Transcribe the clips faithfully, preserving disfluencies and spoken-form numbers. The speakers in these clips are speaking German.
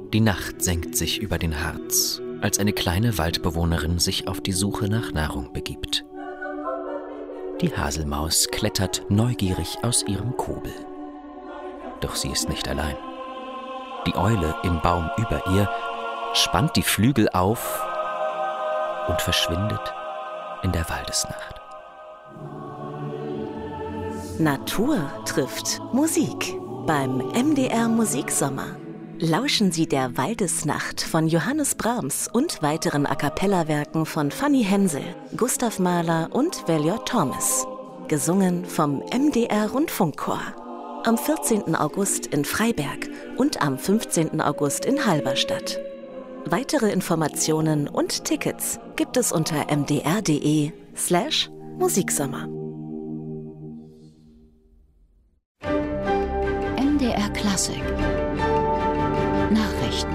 Die Nacht senkt sich über den Harz, als eine kleine Waldbewohnerin sich auf die Suche nach Nahrung begibt. Die Haselmaus klettert neugierig aus ihrem Kobel. Doch sie ist nicht allein. Die Eule im Baum über ihr spannt die Flügel auf und verschwindet in der Waldesnacht. Natur trifft Musik beim M D R Musiksommer. Lauschen Sie der Waldesnacht von Johannes Brahms und weiteren A-cappella-Werken von Fanny Hensel, Gustav Mahler und Valior Thomas. Gesungen vom M D R Rundfunkchor. Am vierzehnten August in Freiberg und am fünfzehnten August in Halberstadt. Weitere Informationen und Tickets gibt es unter mdr.de slash Musiksommer. M D R Klassik Nachrichten.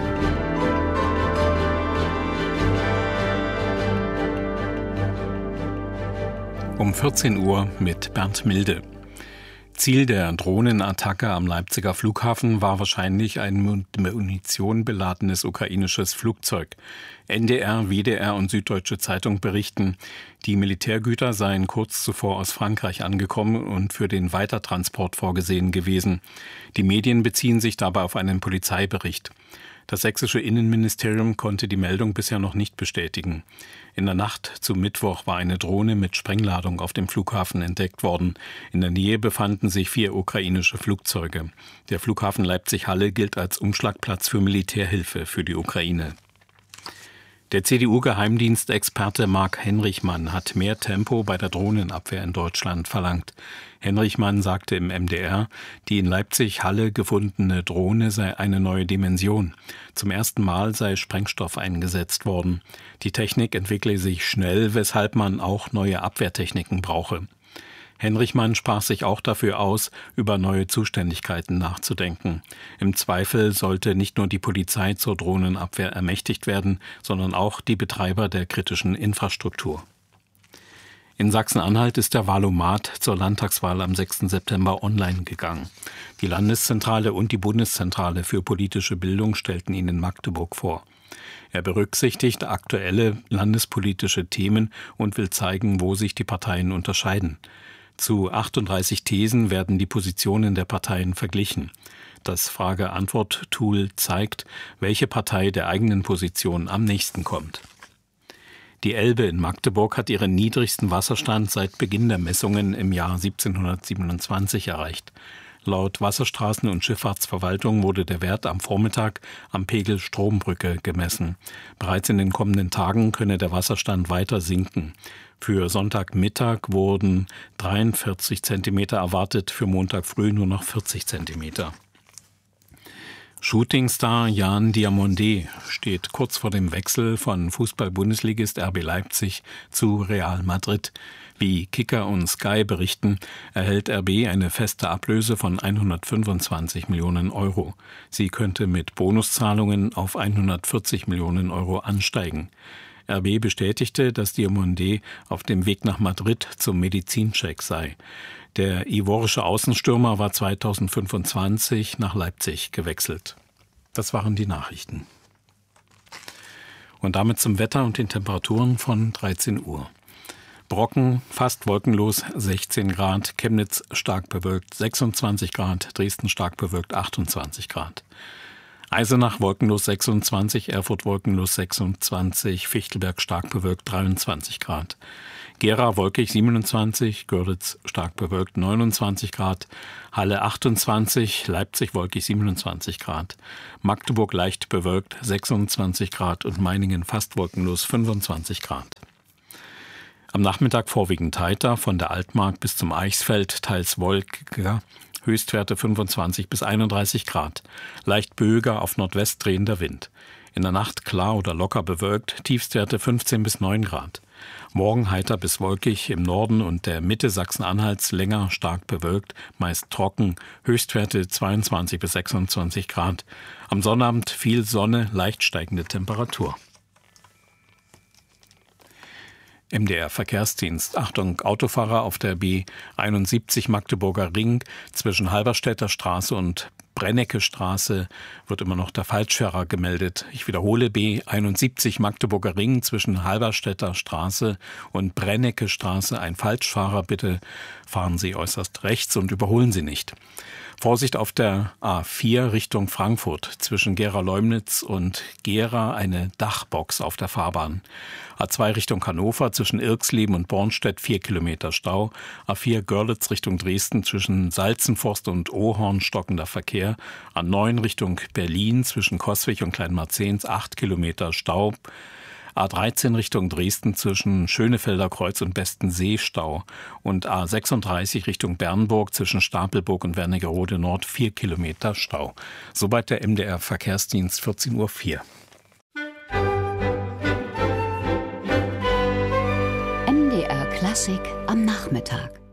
Um vierzehn Uhr mit Bernd Milde. Ziel der Drohnenattacke am Leipziger Flughafen war wahrscheinlich ein mit Munition beladenes ukrainisches Flugzeug. N D R, W D R und Süddeutsche Zeitung berichten, die Militärgüter seien kurz zuvor aus Frankreich angekommen und für den Weitertransport vorgesehen gewesen. Die Medien beziehen sich dabei auf einen Polizeibericht. Das sächsische Innenministerium konnte die Meldung bisher noch nicht bestätigen. In der Nacht zum Mittwoch war eine Drohne mit Sprengladung auf dem Flughafen entdeckt worden. In der Nähe befanden sich vier ukrainische Flugzeuge. Der Flughafen Leipzig-Halle gilt als Umschlagplatz für Militärhilfe für die Ukraine. Der C D U-Geheimdienstexperte Marc Henrichmann hat mehr Tempo bei der Drohnenabwehr in Deutschland verlangt. Henrichmann sagte im M D R, die in Leipzig-Halle gefundene Drohne sei eine neue Dimension. Zum ersten Mal sei Sprengstoff eingesetzt worden. Die Technik entwickle sich schnell, weshalb man auch neue Abwehrtechniken brauche. Henrichmann sprach sich auch dafür aus, über neue Zuständigkeiten nachzudenken. Im Zweifel sollte nicht nur die Polizei zur Drohnenabwehr ermächtigt werden, sondern auch die Betreiber der kritischen Infrastruktur. In Sachsen-Anhalt ist der Wahlomat zur Landtagswahl am sechsten September online gegangen. Die Landeszentrale und die Bundeszentrale für politische Bildung stellten ihn in Magdeburg vor. Er berücksichtigt aktuelle landespolitische Themen und will zeigen, wo sich die Parteien unterscheiden. Zu achtunddreißig Thesen werden die Positionen der Parteien verglichen. Das Frage-Antwort-Tool zeigt, welche Partei der eigenen Position am nächsten kommt. Die Elbe in Magdeburg hat ihren niedrigsten Wasserstand seit Beginn der Messungen im Jahr siebzehnhundertsiebenundzwanzig erreicht. Laut Wasserstraßen- und Schifffahrtsverwaltung wurde der Wert am Vormittag am Pegel Strombrücke gemessen. Bereits in den kommenden Tagen könne der Wasserstand weiter sinken. Für Sonntagmittag wurden dreiundvierzig Zentimeter erwartet, für Montag früh nur noch vierzig Zentimeter. Shootingstar Jan Diamondé steht kurz vor dem Wechsel von Fußball-Bundesligist R B Leipzig zu Real Madrid. Wie Kicker und Sky berichten, erhält R B eine feste Ablöse von hundertfünfundzwanzig Millionen Euro. Sie könnte mit Bonuszahlungen auf hundertvierzig Millionen Euro ansteigen. R B bestätigte, dass Diamondé auf dem Weg nach Madrid zum Medizincheck sei. Der ivorische Außenstürmer war zweitausendfünfundzwanzig nach Leipzig gewechselt. Das waren die Nachrichten. Und damit zum Wetter und den Temperaturen von dreizehn Uhr. Brocken fast wolkenlos sechzehn Grad, Chemnitz stark bewölkt sechsundzwanzig Grad, Dresden stark bewölkt achtundzwanzig Grad. Eisenach wolkenlos sechsundzwanzig, Erfurt wolkenlos sechsundzwanzig, Fichtelberg stark bewölkt dreiundzwanzig Grad. Gera wolkig siebenundzwanzig, Görlitz stark bewölkt neunundzwanzig Grad, Halle achtundzwanzig, Leipzig wolkig siebenundzwanzig Grad, Magdeburg leicht bewölkt sechsundzwanzig Grad und Meiningen fast wolkenlos fünfundzwanzig Grad. Am Nachmittag vorwiegend heiter, von der Altmark bis zum Eichsfeld, teils wolkiger, Höchstwerte fünfundzwanzig bis einunddreißig Grad, leicht böiger auf Nordwest drehender Wind. In der Nacht klar oder locker bewölkt, Tiefstwerte fünfzehn bis neun Grad. Morgen heiter bis wolkig, im Norden und der Mitte Sachsen-Anhalts länger stark bewölkt, meist trocken, Höchstwerte zweiundzwanzig bis sechsundzwanzig Grad. Am Sonnabend viel Sonne, leicht steigende Temperatur. M D R-Verkehrsdienst. Achtung, Autofahrer auf der B einundsiebzig Magdeburger Ring zwischen Halberstädter Straße und Brennecke-Straße wird immer noch der Falschfahrer gemeldet. Ich wiederhole, B einundsiebzig Magdeburger Ring zwischen Halberstädter Straße und Brennecke-Straße. Ein Falschfahrer, bitte fahren Sie äußerst rechts und überholen Sie nicht. Vorsicht auf der A vier Richtung Frankfurt. Zwischen Gera-Leumnitz und Gera eine Dachbox auf der Fahrbahn. A zwei Richtung Hannover zwischen Irxleben und Bornstedt vier Kilometer Stau. A vier Görlitz Richtung Dresden zwischen Salzenforst und Ohorn stockender Verkehr. A neun Richtung Berlin zwischen Coswig und Kleinmarzens acht Kilometer Stau. A dreizehn Richtung Dresden zwischen Schönefelder Kreuz und Bestensee Stau und A sechsunddreißig Richtung Bernburg zwischen Stapelburg und Wernigerode Nord vier Kilometer Stau. Soweit der M D R Verkehrsdienst, vierzehn Uhr vier. M D R Klassik am Nachmittag.